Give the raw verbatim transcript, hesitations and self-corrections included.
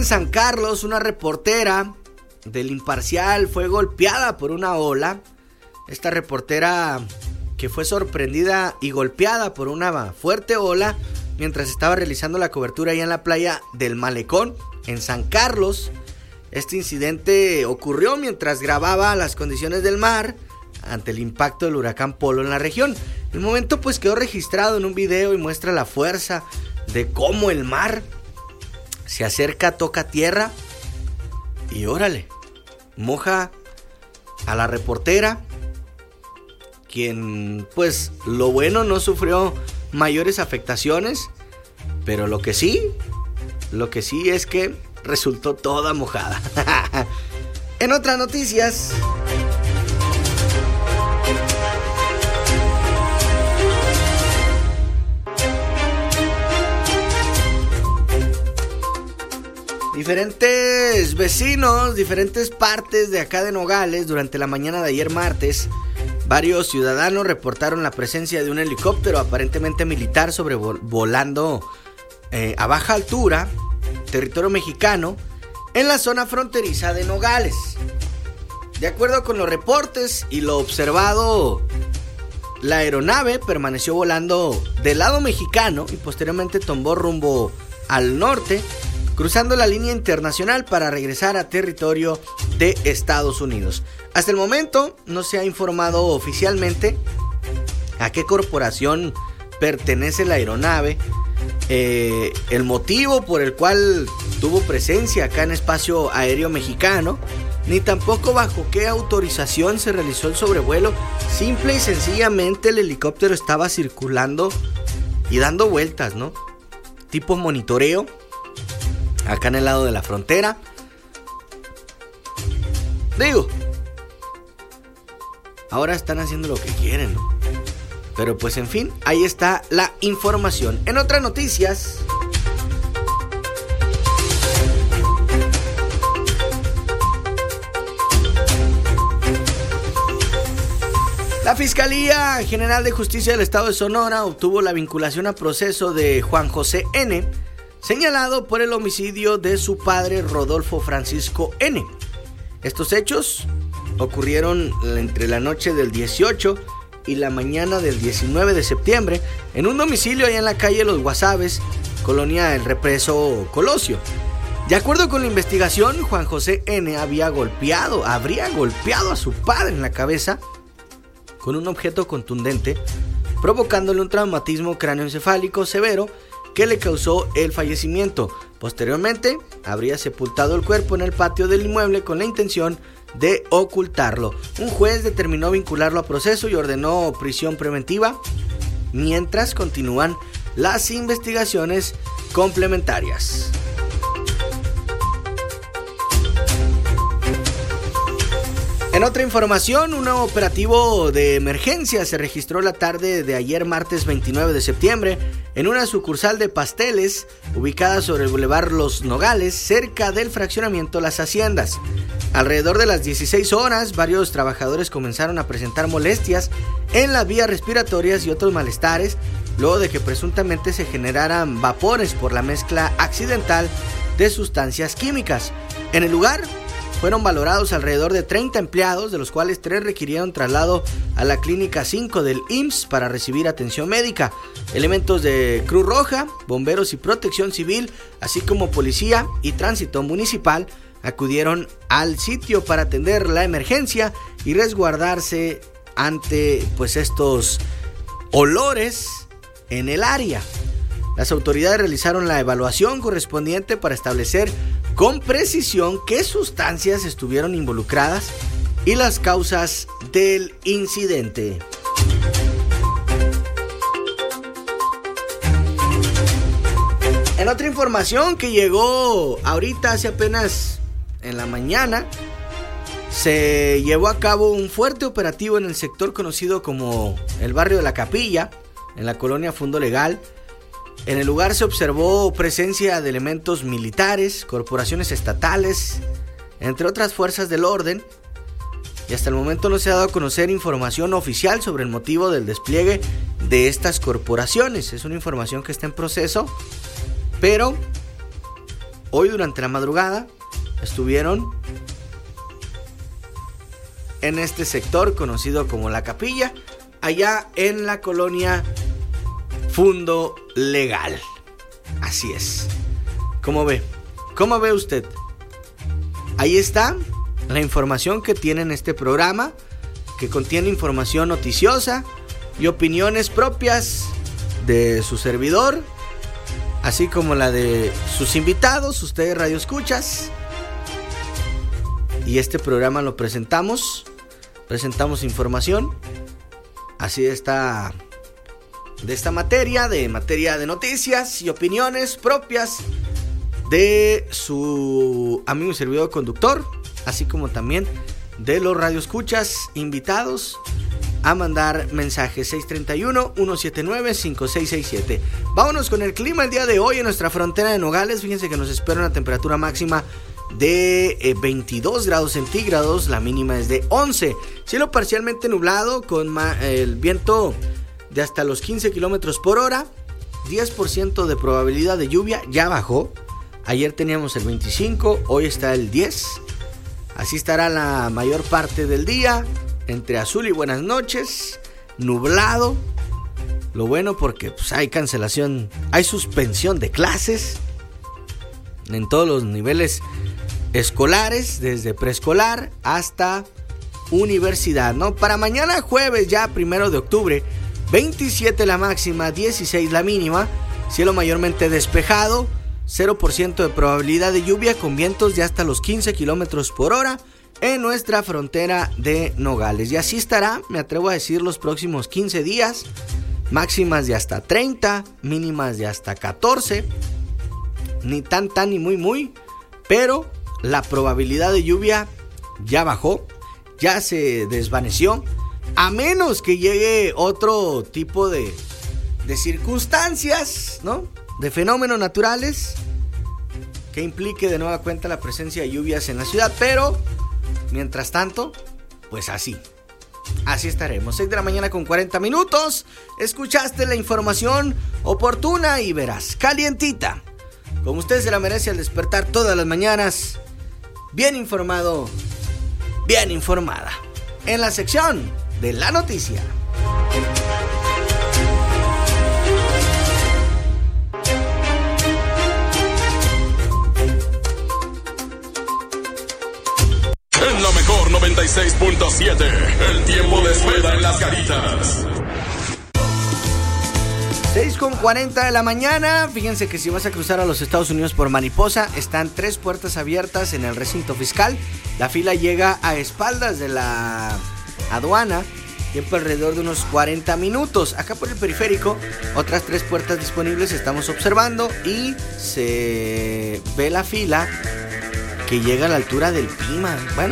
San Carlos, una reportera del Imparcial fue golpeada por una ola. Esta reportera, que fue sorprendida y golpeada por una fuerte ola mientras estaba realizando la cobertura ahí en la playa del Malecón, en San Carlos. Este incidente ocurrió mientras grababa las condiciones del mar ante el impacto del huracán Polo en la región. El momento pues quedó registrado en un video y muestra la fuerza de cómo el mar se acerca, toca tierra y órale, moja a la reportera, quien pues lo bueno no sufrió mayores afectaciones, pero lo que sí, lo que sí es que resultó toda mojada. En otras noticias, diferentes vecinos, diferentes partes de acá de Nogales, durante la mañana de ayer martes, varios ciudadanos reportaron la presencia de un helicóptero aparentemente militar sobrevolando eh, a baja altura territorio mexicano en la zona fronteriza de Nogales. De acuerdo con los reportes y lo observado, la aeronave permaneció volando del lado mexicano y posteriormente tomó rumbo al norte, cruzando la línea internacional para regresar a territorio de Estados Unidos. Hasta el momento no se ha informado oficialmente a qué corporación pertenece la aeronave, eh, el motivo por el cual tuvo presencia acá en espacio aéreo mexicano, ni tampoco bajo qué autorización se realizó el sobrevuelo. Simple y sencillamente el helicóptero estaba circulando y dando vueltas, ¿no? Tipo monitoreo acá en el lado de la frontera. Digo, ahora están haciendo lo que quieren, ¿no? Pero pues en fin, ahí está la información. En otras noticias, la Fiscalía General de Justicia del Estado de Sonora obtuvo la vinculación a proceso de Juan José N., señalado por el homicidio de su padre Rodolfo Francisco N. Estos hechos ocurrieron entre la noche del dieciocho y la mañana del diecinueve de septiembre en un domicilio allá en la calle Los Guasabes, colonia El Represo Colosio. De acuerdo con la investigación, Juan José N. había golpeado, habría golpeado a su padre en la cabeza con un objeto contundente, provocándole un traumatismo cráneoencefálico severo que le causó el fallecimiento. Posteriormente, habría sepultado el cuerpo en el patio del inmueble con la intención de ocultarlo. Un juez determinó vincularlo a proceso y ordenó prisión preventiva, mientras continúan las investigaciones complementarias. En otra información, un nuevo operativo de emergencia se registró la tarde de ayer martes veintinueve de septiembre en una sucursal de pasteles ubicada sobre el Boulevard Los Nogales, cerca del fraccionamiento Las Haciendas. Alrededor de las dieciséis horas, varios trabajadores comenzaron a presentar molestias en las vías respiratorias y otros malestares, luego de que presuntamente se generaran vapores por la mezcla accidental de sustancias químicas. En el lugar fueron valorados alrededor de treinta empleados, de los cuales tres requirieron traslado a la Clínica cinco del I M S S para recibir atención médica. Elementos de Cruz Roja, bomberos y protección civil, así como policía y tránsito municipal, acudieron al sitio para atender la emergencia y resguardarse ante pues estos olores en el área. Las autoridades realizaron la evaluación correspondiente para establecer con precisión qué sustancias estuvieron involucradas y las causas del incidente. En otra información que llegó ahorita hace apenas en la mañana, se llevó a cabo un fuerte operativo en el sector conocido como el barrio de la Capilla, en la colonia Fundo Legal. En el lugar se observó presencia de elementos militares, corporaciones estatales, entre otras fuerzas del orden, y hasta el momento no se ha dado a conocer información oficial sobre el motivo del despliegue de estas corporaciones. Es una información que está en proceso, pero hoy durante la madrugada estuvieron en este sector conocido como La Capilla, allá en la colonia Fundo Legal. Así es. ¿Cómo ve? ¿Cómo ve usted? Ahí está la información que tiene en este programa, que contiene información noticiosa y opiniones propias de su servidor, así como la de sus invitados, ustedes radioescuchas. Y este programa lo presentamos, presentamos información, así de esta, de esta materia, de materia de noticias y opiniones propias de su amigo y servidor conductor, así como también de los radioescuchas invitados a mandar mensajes seis tres uno, uno siete nueve, cinco seis seis siete. Vámonos con el clima el día de hoy en nuestra frontera de Nogales. Fíjense que nos espera una temperatura máxima de eh, veintidós grados centígrados, la mínima es de once. Cielo parcialmente nublado con ma- el viento de hasta los quince kilómetros por hora, diez por ciento de probabilidad de lluvia, ya bajó. Ayer teníamos el veinticinco, hoy está el diez. Así estará la mayor parte del día, entre azul y buenas noches, nublado. Lo bueno porque pues, hay cancelación, hay suspensión de clases en todos los niveles escolares, desde preescolar hasta universidad, ¿no? Para mañana jueves, ya primero de octubre, veintisiete la máxima, dieciséis la mínima, cielo mayormente despejado, cero por ciento de probabilidad de lluvia con vientos de hasta los quince kilómetros por hora en nuestra frontera de Nogales. Y así estará, me atrevo a decir, los próximos quince días, máximas de hasta treinta, mínimas de hasta catorce, ni tan tan ni muy muy, pero la probabilidad de lluvia ya bajó, ya se desvaneció, a menos que llegue otro tipo de, de circunstancias, ¿no? De fenómenos naturales que implique de nueva cuenta la presencia de lluvias en la ciudad, pero mientras tanto, pues así, así estaremos. seis de la mañana con cuarenta minutos, escuchaste la información oportuna y verás, calientita, como usted se la merece al despertar todas las mañanas, bien informado, bien informada, en la sección de la noticia. En la mejor noventa y seis punto siete, el tiempo de espera en las Caritas. seis con cuarenta de la mañana. Fíjense que si vas a cruzar a los Estados Unidos por Mariposa, están tres puertas abiertas en el recinto fiscal. La fila llega a espaldas de la aduana, tiempo alrededor de unos cuarenta minutos. Acá por el periférico, otras tres puertas disponibles estamos observando y se ve la fila que llega a la altura del Pima. Bueno,